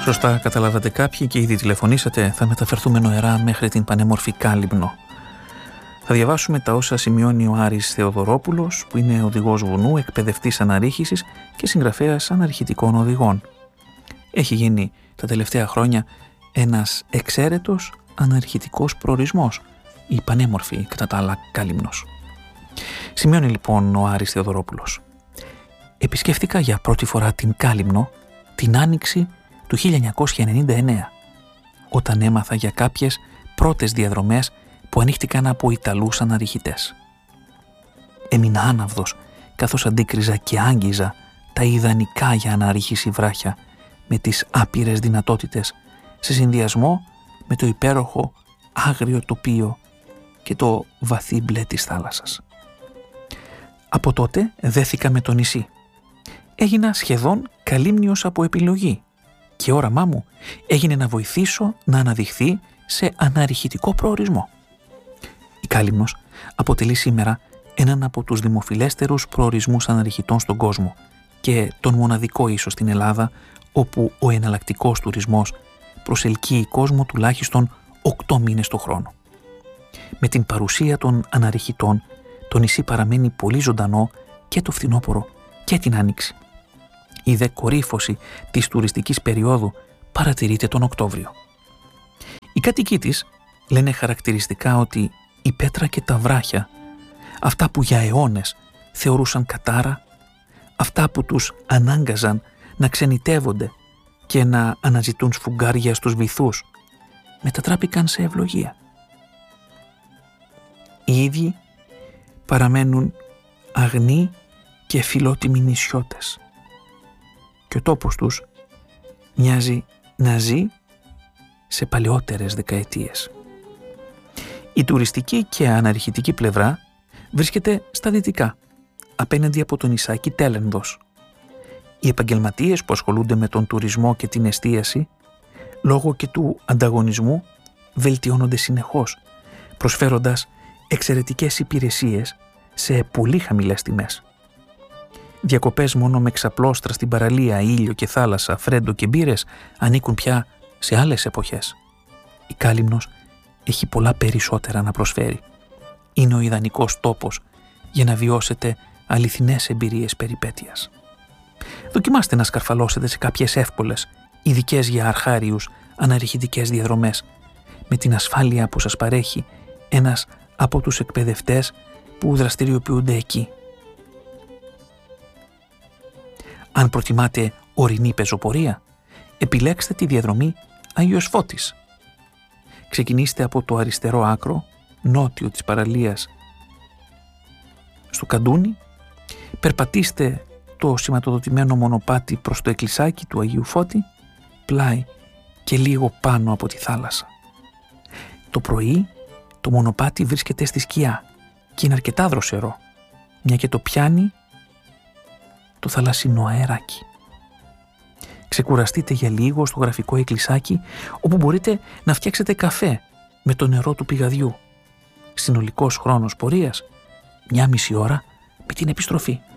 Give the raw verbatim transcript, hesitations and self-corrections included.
Σωστά καταλάβατε κάποιοι και ήδη τηλεφωνήσατε. Θα μεταφερθούμε νοερά μέχρι την πανέμορφη Κάλυμνο. Θα διαβάσουμε τα όσα σημειώνει ο Άρης Θεοδωρόπουλος, που είναι οδηγός βουνού, εκπαιδευτής αναρρίχησης και συγγραφέας αναρχητικών οδηγών. Έχει γίνει τα τελευταία χρόνια ένας εξαίρετος αναρχητικός προορισμός, η πανέμορφη κατά τα άλλα Κάλυμνος. Σημειώνει λοιπόν ο Άρης Θεοδωρόπουλος. Επισκέφθηκα για πρώτη φορά την Κάλυμνο την άνοιξη του χίλια εννιακόσια ενενήντα εννέα, όταν έμαθα για κάποιες πρώτες διαδρομές που ανοίχτηκαν από Ιταλούς αναρριχητές. Έμεινα άναυδος καθώς αντίκριζα και άγγιζα τα ιδανικά για αναρρίχηση βράχια με τις άπειρες δυνατότητες σε συνδυασμό με το υπέροχο άγριο τοπίο και το βαθύ μπλε της θάλασσας. Από τότε δέθηκα με το νησί. Έγινα σχεδόν καλύμνιος από επιλογή και όραμά μου έγινε να βοηθήσω να αναδειχθεί σε αναρριχητικό προορισμό. Η Κάλυμνος αποτελεί σήμερα έναν από τους δημοφιλέστερους προορισμούς αναρριχητών στον κόσμο και τον μοναδικό ίσως στην Ελλάδα όπου ο εναλλακτικός τουρισμός προσελκύει κόσμο τουλάχιστον οκτώ μήνες το χρόνο. Με την παρουσία των αναρριχητών το νησί παραμένει πολύ ζωντανό και το φθινόπωρο και την άνοιξη. Η δε κορύφωση της τουριστικής περίοδου παρατηρείται τον Οκτώβριο. Οι κάτοικοι της λένε χαρακτηριστικά ότι η πέτρα και τα βράχια, αυτά που για αιώνες θεωρούσαν κατάρα, αυτά που τους ανάγκαζαν να ξενιτεύονται και να αναζητούν σφουγγάρια στους βυθούς, μετατράπηκαν σε ευλογία. Οι ίδιοι παραμένουν αγνοί και φιλότιμοι νησιώτες και ο τόπος τους μοιάζει να ζει σε παλαιότερες δεκαετίες. Η τουριστική και αναρριχητική πλευρά βρίσκεται στα δυτικά, απέναντι από το νησάκι Τέλενδος. Οι επαγγελματίες που ασχολούνται με τον τουρισμό και την εστίαση, λόγω και του ανταγωνισμού, βελτιώνονται συνεχώς, προσφέροντας εξαιρετικές υπηρεσίες σε πολύ χαμηλές τιμές. Διακοπές μόνο με ξαπλώστρα στην παραλία, ήλιο και θάλασσα, φρέντο και μπύρες ανήκουν πια σε άλλες εποχές. Η Κάλυμνος έχει πολλά περισσότερα να προσφέρει. Είναι ο ιδανικός τόπος για να βιώσετε αληθινές εμπειρίες περιπέτειας. Δοκιμάστε να σκαρφαλώσετε σε κάποιες εύκολες, ειδικές για αρχάριους, αναρριχητικές διαδρομές, με την ασφάλεια που σας παρέχει ένας από τους εκπαιδευτές που δραστηριοποιούνται εκεί. Αν προτιμάτε ορεινή πεζοπορία, επιλέξτε τη διαδρομή Άγιος Φώτης. Ξεκινήστε από το αριστερό άκρο, νότιο της παραλίας, στο Καντούνι, περπατήστε το σηματοδοτημένο μονοπάτι προς το εκκλησάκι του Αγίου Φώτη, πλάι και λίγο πάνω από τη θάλασσα. Το πρωί το μονοπάτι βρίσκεται στη σκιά και είναι αρκετά δροσερό, μια και το πιάνει το θαλασσινό αεράκι. Ξεκουραστείτε για λίγο στο γραφικό εκκλησάκι, όπου μπορείτε να φτιάξετε καφέ με το νερό του πηγαδιού. Συνολικός χρόνος πορείας, μια μισή ώρα με την επιστροφή.